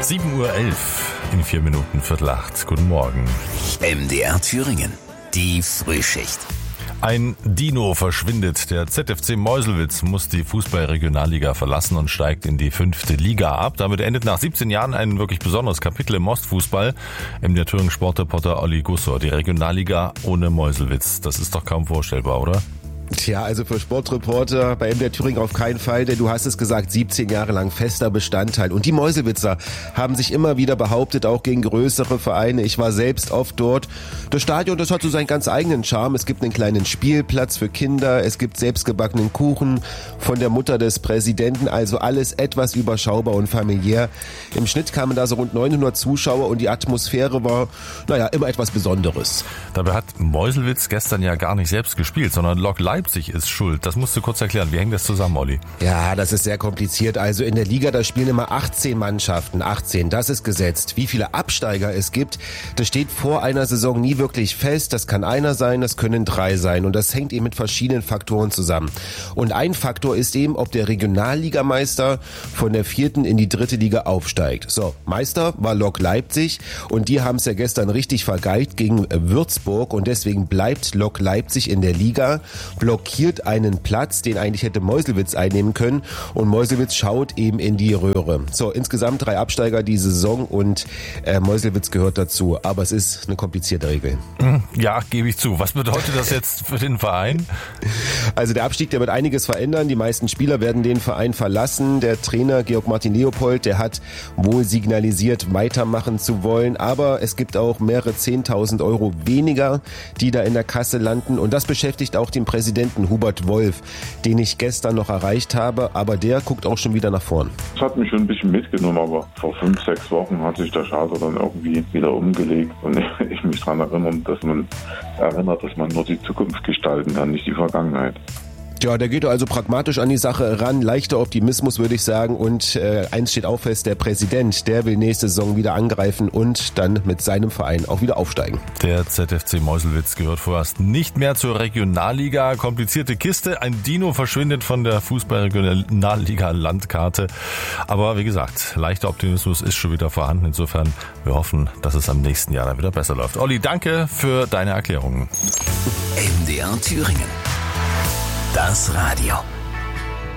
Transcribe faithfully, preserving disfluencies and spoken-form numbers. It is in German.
sieben Uhr elf in vier Minuten, Viertel acht. Guten Morgen. M D R Thüringen, die Frühschicht. Ein Dino verschwindet. Der Z F C Meuselwitz muss die Fußball-Regionalliga verlassen und steigt in die fünfte Liga ab. Damit endet nach siebzehn Jahren ein wirklich besonderes Kapitel im Ostfußball. M D R Thüringen Sportreporter Olli Gussor. Die Regionalliga ohne Meuselwitz. Das ist doch kaum vorstellbar, oder? Tja, also für Sportreporter bei M D R Thüringen auf keinen Fall, denn du hast es gesagt, siebzehn Jahre lang fester Bestandteil. Und die Meuselwitzer haben sich immer wieder behauptet, auch gegen größere Vereine. Ich war selbst oft dort. Das Stadion, das hat so seinen ganz eigenen Charme. Es gibt einen kleinen Spielplatz für Kinder, es gibt selbstgebackenen Kuchen von der Mutter des Präsidenten, also alles etwas überschaubar und familiär. Im Schnitt kamen da so rund neunhundert Zuschauer und die Atmosphäre war, naja, immer etwas Besonderes. Dabei hat Meuselwitz gestern ja gar nicht selbst gespielt, sondern Lok Leipzig ist schuld. Das musst du kurz erklären. Wie hängt das zusammen, Olli? Ja, das ist sehr kompliziert. Also in der Liga, da spielen immer achtzehn Mannschaften. achtzehn, das ist gesetzt. Wie viele Absteiger es gibt, das steht vor einer Saison nie wirklich fest. Das kann einer sein, das können drei sein. Und das hängt eben mit verschiedenen Faktoren zusammen. Und ein Faktor ist eben, ob der Regionalligameister von der vierten in die dritte Liga aufsteigt. So, Meister war Lok Leipzig und die haben es ja gestern richtig vergeigt gegen Würzburg. Und deswegen bleibt Lok Leipzig in der Liga, blockiert einen Platz, den eigentlich hätte Meuselwitz einnehmen können, und Meuselwitz schaut eben in die Röhre. So, insgesamt drei Absteiger die Saison und äh, Meuselwitz gehört dazu, aber es ist eine komplizierte Regel. Ja, gebe ich zu. Was bedeutet das jetzt für den Verein? Also der Abstieg, der wird einiges verändern. Die meisten Spieler werden den Verein verlassen. Der Trainer Georg Martin Leopold, der hat wohl signalisiert, weitermachen zu wollen, aber es gibt auch mehrere zehntausend Euro weniger, die da in der Kasse landen, und das beschäftigt auch den Präsidenten Hubert Wolf, den ich gestern noch erreicht habe, aber der guckt auch schon wieder nach vorn. Das hat mich schon ein bisschen mitgenommen, aber vor fünf, sechs Wochen hat sich der Schalter dann irgendwie wieder umgelegt und ich mich daran erinnere, dass man erinnert, dass man nur die Zukunft gestalten kann, nicht die Vergangenheit. Ja, der geht also pragmatisch an die Sache ran, leichter Optimismus, würde ich sagen, und äh, eins steht auch fest, der Präsident, der will nächste Saison wieder angreifen und dann mit seinem Verein auch wieder aufsteigen. Der Z F C Meuselwitz gehört vorerst nicht mehr zur Regionalliga. Komplizierte Kiste, ein Dino verschwindet von der Fußball-Regionalliga-Landkarte. Aber wie gesagt, leichter Optimismus ist schon wieder vorhanden. Insofern, wir hoffen, dass es am nächsten Jahr dann wieder besser läuft. Olli, danke für deine Erklärungen. M D R Thüringen. Das Radio.